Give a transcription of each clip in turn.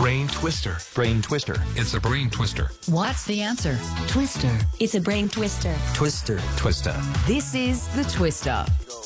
Brain twister. Brain twister. It's a brain twister. What's the answer? Twister. It's a brain twister. Twister. Twister. This is the Twister.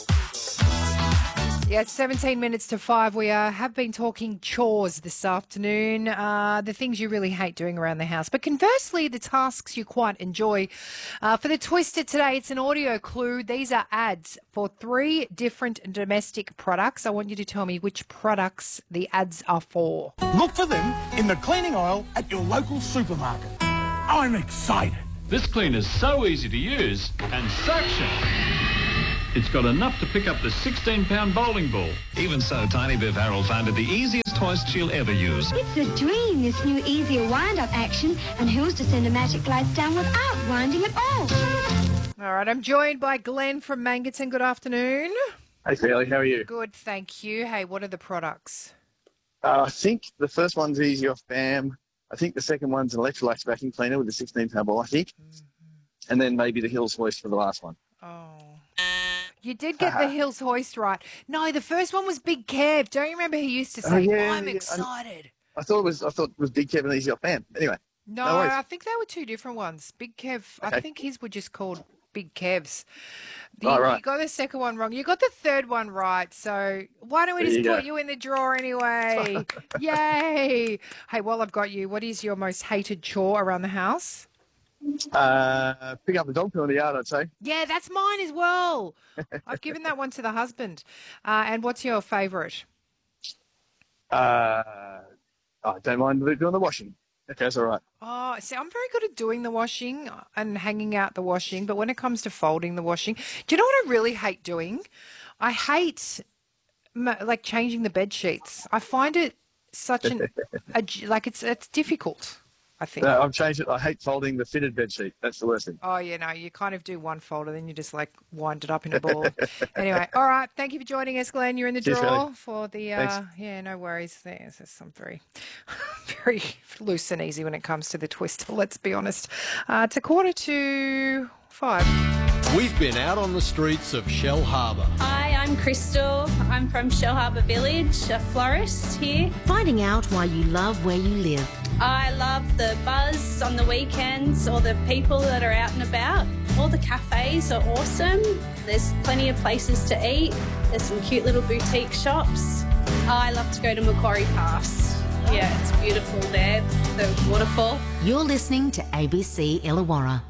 Yeah, it's 17 minutes to 5. We have been talking chores this afternoon, the things you really hate doing around the house. But conversely, the tasks you quite enjoy. For the Twister today, it's an audio clue. These are ads for 3 different domestic products. I want you to tell me which products the ads are for. Look for them in the cleaning aisle at your local supermarket. I'm excited. This cleaner's so easy to use and suction. It's got enough to pick up the 16-pound bowling ball. Even so, Tiny Biff Harold found it the easiest hoist she'll ever use. It's a dream, this new easier wind-up action, and who's to send a magic glides down without winding at all? All right, I'm joined by Glenn from Mangaton. Good afternoon. Hey, Sally, how are you? Good, thank you. Hey, what are the products? I think the first one's Easy Off BAM. I think the second one's an Electrolux vacuum cleaner with a 16-pound ball, I think. And then maybe the Hills hoist for the last one. Oh. You did get the Hills hoist right. No, the first one was Big Kev. Don't you remember he used to say, I'm excited? I thought it was Big Kev and Easy Off BAM. Anyway. No, I think they were 2 different ones. Big Kev, okay. I think his were just called Big Kevs. Right. You got the second one wrong. You got the third one right. So why don't we just put you in the drawer anyway? Yay. Hey, while I've got you, what is your most hated chore around the house? Pick up the dog poo in the yard, I'd say. Yeah, that's mine as well. I've given that one to the husband. And what's your favourite? I don't mind doing the washing. Okay, that's all right. Oh, see, I'm very good at doing the washing and hanging out the washing, but when it comes to folding the washing, do you know what I really hate doing? I hate like changing the bed sheets. I find it such it's difficult. I think. No, I've changed it. I hate folding the fitted bed sheet. That's the worst thing. Oh, yeah, no, you kind of do one folder, then you just like wind it up in a ball. Anyway, all right. Thank you for joining us, Glenn. You're in the draw for the, yeah, no worries. There's some very, very loose and easy when it comes to the Twister, let's be honest. It's 4:45. We've been out on the streets of Shell Harbour. Hi, I'm Crystal. I'm from Shell Harbour Village, a florist here. Finding out why you love where you live. I love the buzz on the weekends, or the people that are out and about. All the cafes are awesome. There's plenty of places to eat. There's some cute little boutique shops. I love to go to Macquarie Pass. Yeah, it's beautiful there, the waterfall. You're listening to ABC Illawarra.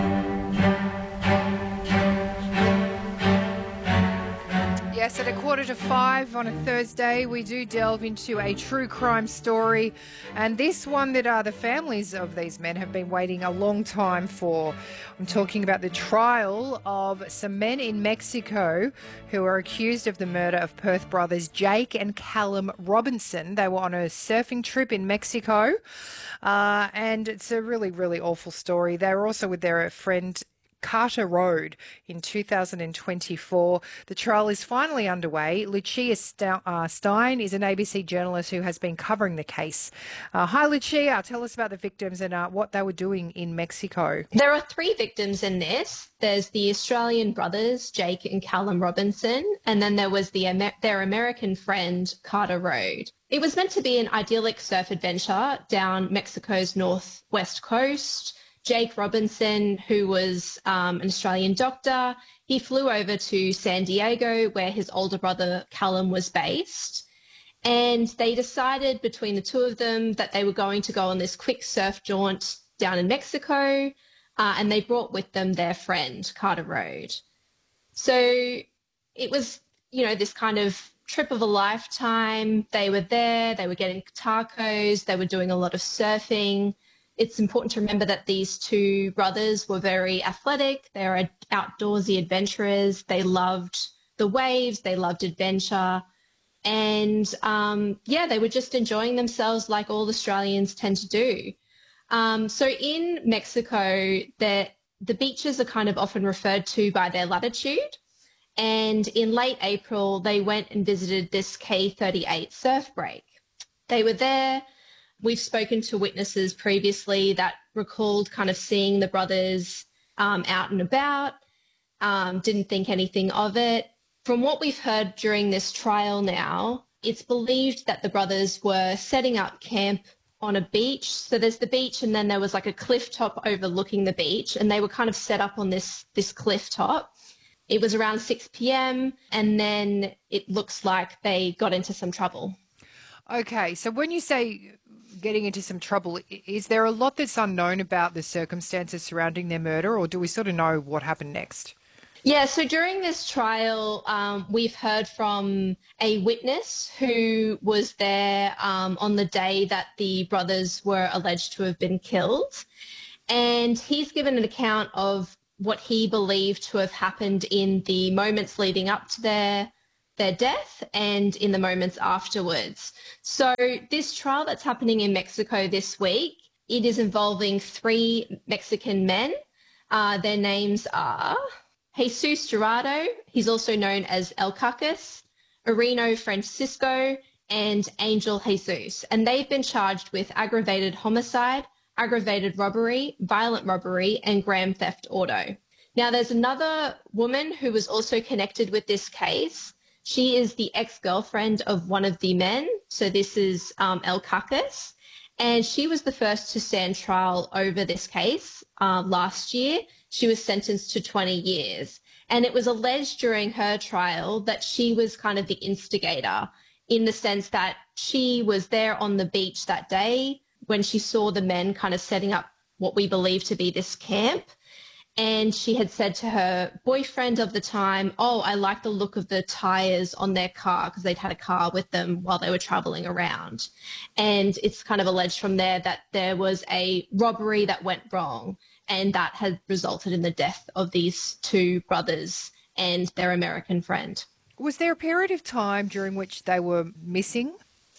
Yes, at 4:45 on a Thursday, we do delve into a true crime story, and this one that the families of these men have been waiting a long time for. I'm talking about the trial of some men in Mexico who are accused of the murder of Perth brothers Jake and Callum Robinson. They were on a surfing trip in Mexico, and it's a really, really awful story. They were also with their friend Carter Road in 2024. The trial is finally underway. Lucia Stein is an ABC journalist who has been covering the case. Hi, Lucia. Tell us about the victims and what they were doing in Mexico. There are 3 victims in this. There's the Australian brothers, Jake and Callum Robinson, and then there was their American friend, Carter Road. It was meant to be an idyllic surf adventure down Mexico's northwest coast. Jake Robinson, who was an Australian doctor, he flew over to San Diego where his older brother Callum was based. And they decided between the two of them that they were going to go on this quick surf jaunt down in Mexico, and they brought with them their friend, Carter Road. So it was, this kind of trip of a lifetime. They were there, they were getting tacos, they were doing a lot of surfing. It's important to remember that these 2 brothers were very athletic. They were outdoorsy adventurers. They loved the waves. They loved adventure. And, they were just enjoying themselves like all Australians tend to do. So in Mexico, the beaches are kind of often referred to by their latitude. And in late April, they went and visited this K38 surf break. They were there. We've spoken to witnesses previously that recalled kind of seeing the brothers out and about, didn't think anything of it. From what we've heard during this trial now, it's believed that the brothers were setting up camp on a beach. So there's the beach, and then there was like a cliff top overlooking the beach, and they were kind of set up on this cliff top. It was around 6 p.m. and then it looks like they got into some trouble. Okay, so when you say getting into some trouble, is there a lot that's unknown about the circumstances surrounding their murder, or do we sort of know what happened next? Yeah, so during this trial, we've heard from a witness who was there on the day that the brothers were alleged to have been killed. And he's given an account of what he believed to have happened in the moments leading up to their death and in the moments afterwards. So this trial that's happening in Mexico this week, it is involving 3 Mexican men. Their names are Jesus Jurado, he's also known as El Cacas, Irino Francisco, and Angel Jesus. And they've been charged with aggravated homicide, aggravated robbery, violent robbery, and grand theft auto. Now, there's another woman who was also connected with this case. She is the ex-girlfriend of one of the men. So this is El Cacas. And she was the first to stand trial over this case last year. She was sentenced to 20 years. And it was alleged during her trial that she was kind of the instigator, in the sense that she was there on the beach that day when she saw the men kind of setting up what we believe to be this camp. And she had said to her boyfriend of the time, "Oh, I like the look of the tires on their car," because they'd had a car with them while they were traveling around. And it's kind of alleged from there that there was a robbery that went wrong, and that had resulted in the death of these 2 brothers and their American friend. Was there a period of time during which they were missing?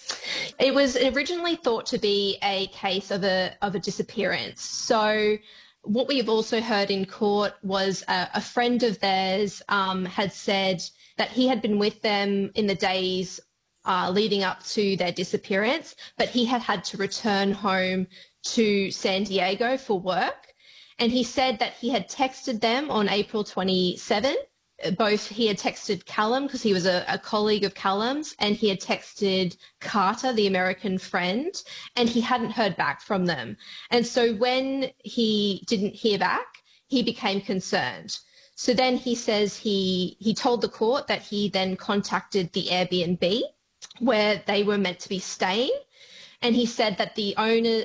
It was originally thought to be a case of a disappearance. So what we've also heard in court was a friend of theirs had said that he had been with them in the days leading up to their disappearance, but he had had to return home to San Diego for work. And he said that he had texted them on April 27. Both he had texted Callum, because he was a colleague of Callum's, and he had texted Carter, the American friend, and he hadn't heard back from them. And so when he didn't hear back, he became concerned. So then he says he told the court that he then contacted the Airbnb where they were meant to be staying. And he said that the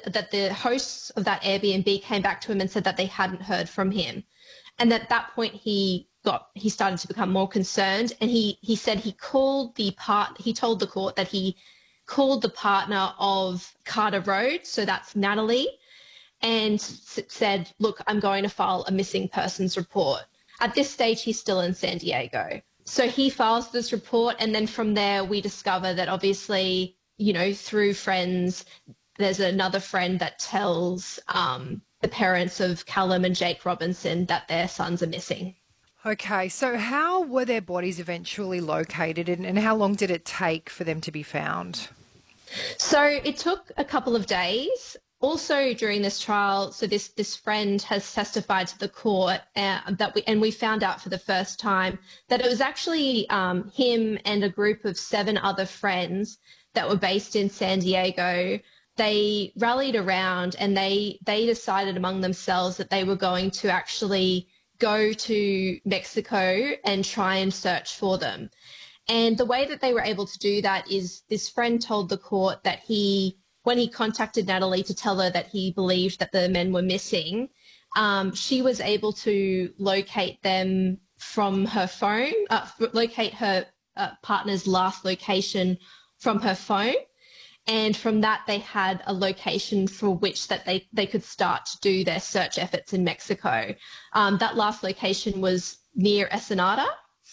hosts of that Airbnb came back to him and said that they hadn't heard from him. And at that point, he started to become more concerned. And he said he told the court that he called the partner of Carter Road, so that's Natalie, and said, "Look, I'm going to file a missing persons report." At this stage, he's still in San Diego. So he files this report, and then from there, we discover that obviously, through friends, there's another friend that tells the parents of Callum and Jake Robinson that their sons are missing. Okay, so how were their bodies eventually located, and how long did it take for them to be found? So it took a couple of days. Also during this trial, so this friend has testified to the court we found out for the first time that it was actually him and a group of 7 other friends that were based in San Diego. They rallied around and they decided among themselves that they were going to actually go to Mexico and try and search for them. And the way that they were able to do that is this friend told the court that when he contacted Natalie to tell her that he believed that the men were missing, she was able to locate them from her phone, locate her partner's last location from her phone. And from that, they had a location for which that they could start to do their search efforts in Mexico. That last location was near Ensenada.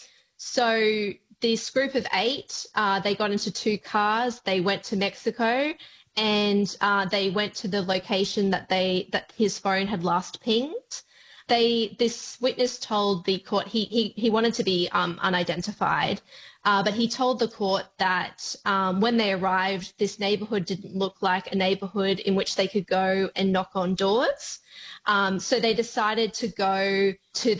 So this group of 8, they got into 2 cars. They went to Mexico, and they went to the location that his phone had last pinged. This witness told the court he wanted to be unidentified. But he told the court that when they arrived, this neighborhood didn't look like a neighborhood in which they could go and knock on doors. So they decided to go to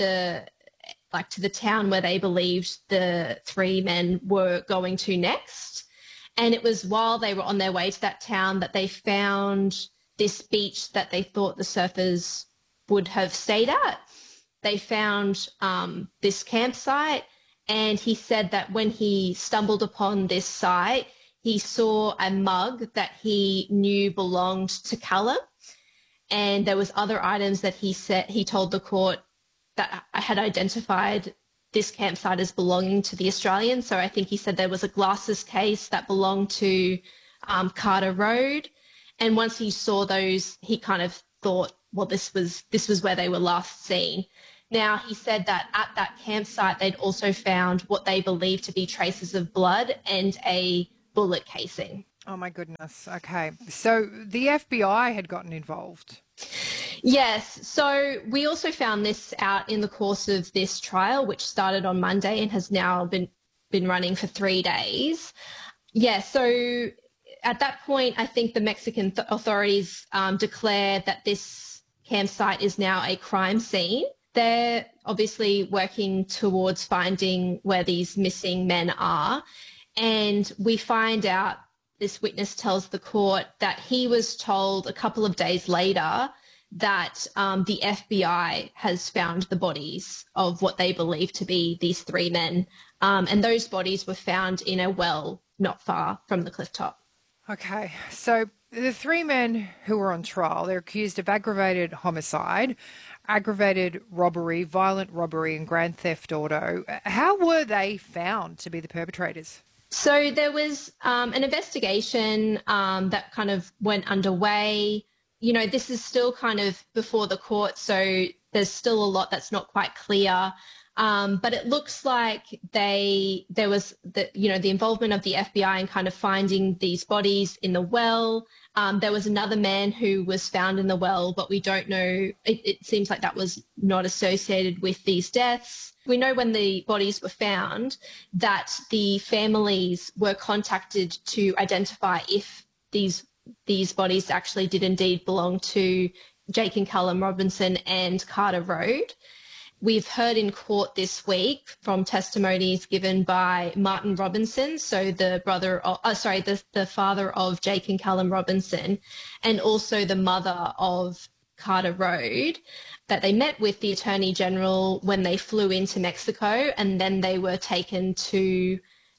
the town where they believed the 3 men were going to next. And it was while they were on their way to that town that they found this beach that they thought the surfers would have stayed at. They found this campsite, and he said that when he stumbled upon this site, he saw a mug that he knew belonged to Callum, and there was other items that he told the court that I had identified this campsite as belonging to the Australian. So I think he said there was a glasses case that belonged to Carter Road, and once he saw those, he kind of thought, well, this was where they were last seen. Now, he said that at that campsite, they'd also found what they believed to be traces of blood and a bullet casing. Oh, my goodness. Okay. So the FBI had gotten involved. Yes. So we also found this out in the course of this trial, which started on Monday and has now been running for 3 days. Yeah. So at that point, I think the Mexican authorities declared that this campsite is now a crime scene. They're obviously working towards finding where these missing men are. And we find out, this witness tells the court that he was told a couple of days later that the FBI has found the bodies of what they believe to be these 3 men. And those bodies were found in a well not far from the cliff top. Okay, so the 3 men who were on trial, they're accused of aggravated homicide, aggravated robbery, violent robbery and grand theft auto. How were they found to be the perpetrators? So there was an investigation that kind of went underway. You know, this is still kind of before the court, so there's still a lot that's not quite clear. But it looks like there was the involvement of the FBI in kind of finding these bodies in the well. There was another man who was found in the well, but we don't know. It seems like that was not associated with these deaths. We know when the bodies were found that the families were contacted to identify if these bodies actually did indeed belong to Jake and Callum Robinson and Carter Road. We've heard in court this week from testimonies given by Martin Robinson, so the father of Jake and Callum Robinson, and also the mother of Carter Road, that they met with the Attorney General when they flew into Mexico, and then they were taken to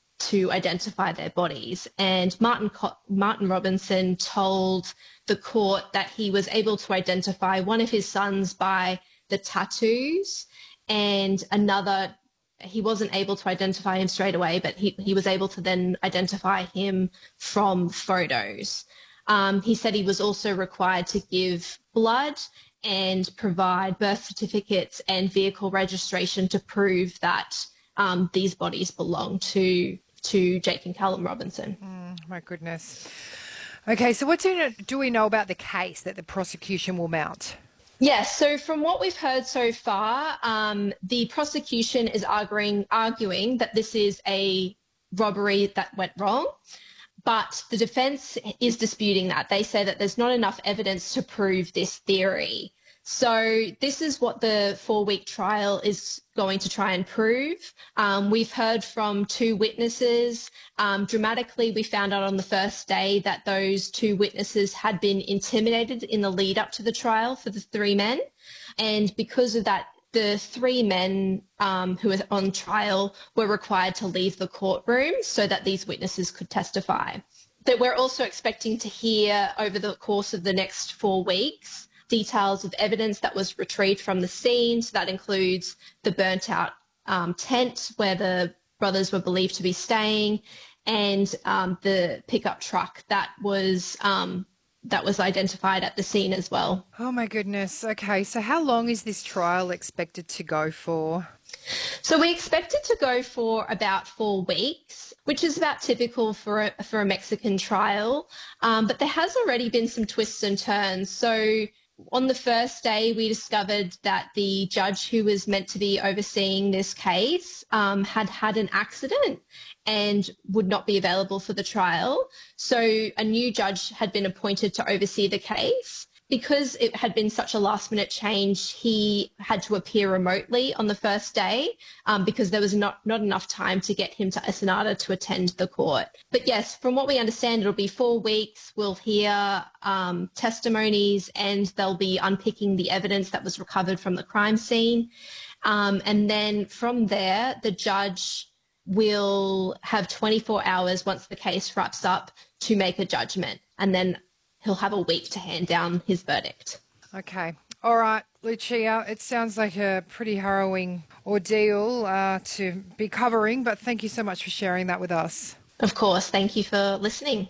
identify their bodies. And Martin Robinson told the court that he was able to identify one of his sons by the tattoos, and another, he wasn't able to identify him straight away, but he was able to then identify him from photos. He said he was also required to give blood and provide birth certificates and vehicle registration to prove that these bodies belong to Jake and Callum Robinson. My goodness. Okay, so what do we know about the case that the prosecution will mount? Yes, so from what we've heard so far, the prosecution is arguing that this is a robbery that went wrong, but the defence is disputing that. They say that there's not enough evidence to prove this theory. So this is what the 4-week trial is going to try and prove. We've heard from 2 witnesses. Dramatically, we found out on the first day that those 2 witnesses had been intimidated in the lead up to the trial for the 3 men. And because of that, the 3 men who were on trial were required to leave the courtroom so that these witnesses could testify. That we're also expecting to hear over the course of the next 4 weeks details of evidence that was retrieved from the scene. So that includes the burnt out tent where the brothers were believed to be staying, and the pickup truck that was identified at the scene as well. Oh my goodness. Okay, so how long is this trial expected to go for? So we expect it to go for about 4 weeks, which is about typical for a Mexican trial. But there has already been some twists and turns. So on the first day, we discovered that the judge who was meant to be overseeing this case had an accident and would not be available for the trial. So a new judge had been appointed to oversee the case. Because it had been such a last-minute change, he had to appear remotely on the first day because there was not enough time to get him to Ensenada to attend the court. But yes, from what we understand, it'll be 4 weeks. We'll hear testimonies and they'll be unpicking the evidence that was recovered from the crime scene. And then from there, the judge will have 24 hours once the case wraps up to make a judgment. And then he'll have a week to hand down his verdict. Okay. All right, Lucia, it sounds like a pretty harrowing ordeal to be covering, but thank you so much for sharing that with us. Of course. Thank you for listening.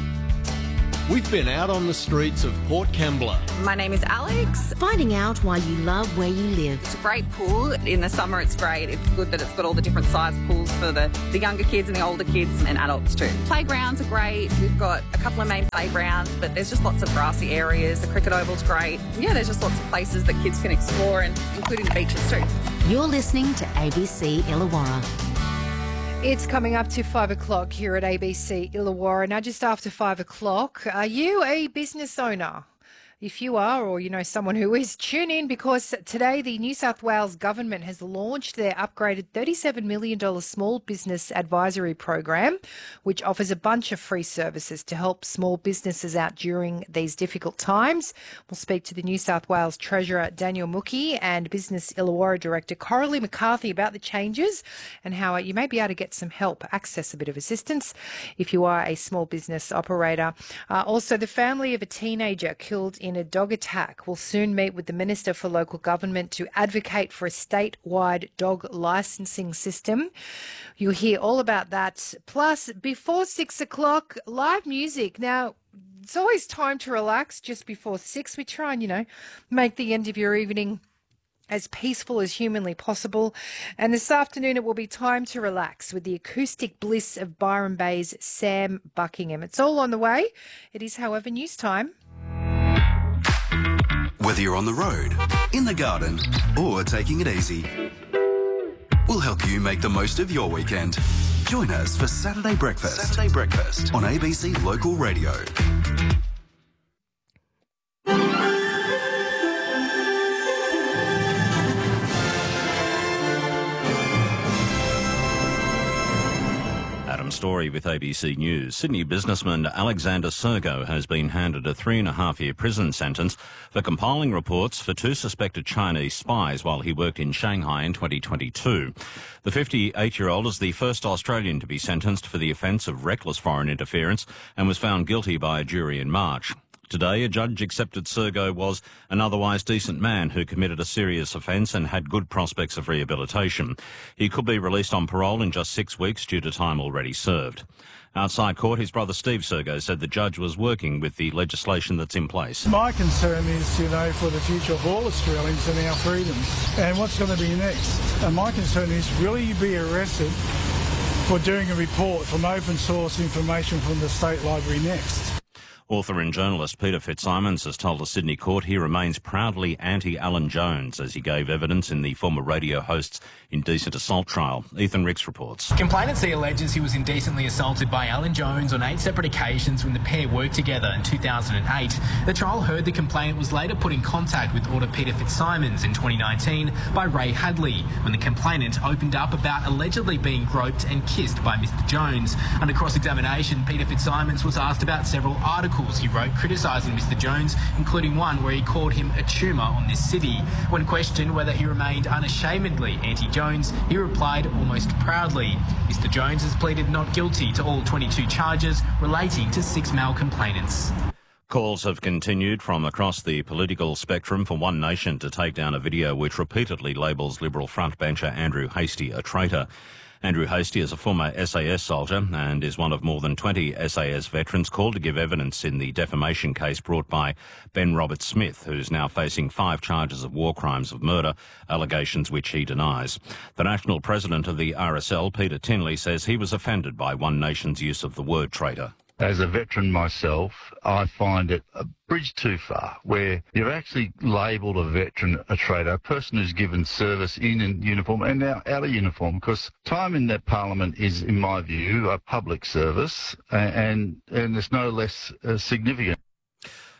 We've been out on the streets of Port Kembla. My name is Alex. Finding out why you love where you live. It's a great pool. In the summer, it's great. It's good that it's got all the different size pools for the younger kids and the older kids and adults too. Playgrounds are great. We've got a couple of main playgrounds, but there's just lots of grassy areas. The cricket oval's great. Yeah, there's just lots of places that kids can explore, and including the beaches too. You're listening to ABC Illawarra. It's coming up to 5 o'clock here at ABC Illawarra. Now, just after 5 o'clock, are you a business owner? If you are, or you know someone who is, tune in, because today the New South Wales government has launched their upgraded $37 million small business advisory program, which offers a bunch of free services to help small businesses out during these difficult times. We'll speak to the New South Wales Treasurer Daniel Mookie and Business Illawarra Director Coralie McCarthy about the changes and how you may be able to get some help, access a bit of assistance if you are a small business operator. Also, the family of a teenager killed in a dog attack will soon meet with the Minister for Local Government to advocate for a statewide dog licensing system. You'll hear all about that. Plus, before 6 o'clock, live music. Now, it's always time to relax just before 6. We try and, make the end of your evening as peaceful as humanly possible. And this afternoon, it will be time to relax with the acoustic bliss of Byron Bay's Sam Buckingham. It's all on the way. It is, however, news time. Whether you're on the road, in the garden, or taking it easy, we'll help you make the most of your weekend. Join us for Saturday Breakfast on ABC Local Radio. Story with ABC News. Sydney businessman Alexander Sergo has been handed a 3.5-year prison sentence for compiling reports for 2 suspected Chinese spies while he worked in Shanghai in 2022. The 58-year-old is the first Australian to be sentenced for the offence of reckless foreign interference and was found guilty by a jury in March. Today, a judge accepted Sergo was an otherwise decent man who committed a serious offence and had good prospects of rehabilitation. He could be released on parole in just 6 weeks due to time already served. Outside court, his brother Steve Sergo said the judge was working with the legislation that's in place. My concern is, for the future of all Australians and our freedoms and what's going to be next. And my concern is, will you be arrested for doing a report from open source information from the State Library next? Author and journalist Peter Fitzsimons has told a Sydney court he remains proudly anti-Alan Jones as he gave evidence in the former radio host's indecent assault trial. Ethan Ricks reports. Complainancy alleges he was indecently assaulted by Alan Jones on 8 separate occasions when the pair worked together in 2008. The trial heard the complainant was later put in contact with author Peter Fitzsimons in 2019 by Ray Hadley when the complainant opened up about allegedly being groped and kissed by Mr Jones. Under cross-examination, Peter Fitzsimons was asked about several articles he wrote criticising Mr Jones, including one where he called him a tumour on this city. When questioned whether he remained unashamedly anti-Jones, he replied almost proudly. Mr Jones has pleaded not guilty to all 22 charges relating to 6 male complainants. Calls have continued from across the political spectrum for One Nation to take down a video which repeatedly labels Liberal frontbencher Andrew Hastie a traitor. Andrew Hastie is a former SAS soldier and is one of more than 20 SAS veterans called to give evidence in the defamation case brought by Ben Roberts-Smith, who's now facing 5 charges of war crimes of murder, allegations which he denies. The national president of the RSL, Peter Tinley, says he was offended by One Nation's use of the word traitor. As a veteran myself, I find it a bridge too far, where you've actually labelled a veteran a traitor, a person who's given service in uniform and now out of uniform, because time in that parliament is, in my view, a public service, and it's no less significant.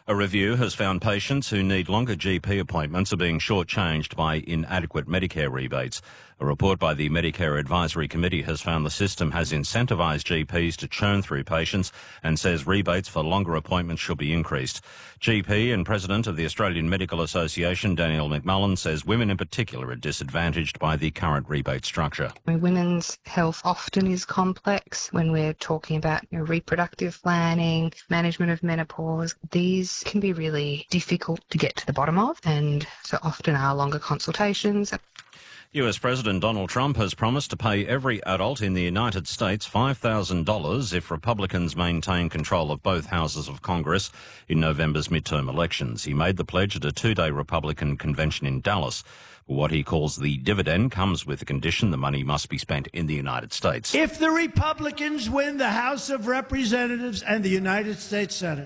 A review has found patients who need longer GP appointments are being shortchanged by inadequate Medicare rebates. A report by the Medicare Advisory Committee has found the system has incentivised GPs to churn through patients and says rebates for longer appointments should be increased. GP and President of the Australian Medical Association, Danielle McMullen, says women in particular are disadvantaged by the current rebate structure. Women's health often is complex when we're talking about reproductive planning, management of menopause. These can be really difficult to get to the bottom of, and so often are longer consultations. US President Donald Trump has promised to pay every adult in the United States $5,000 if Republicans maintain control of both houses of Congress in November's midterm elections. He made the pledge at a two-day Republican convention in Dallas. What he calls the dividend comes with the condition the money must be spent in the United States. If the Republicans win the House of Representatives and the United States Senate,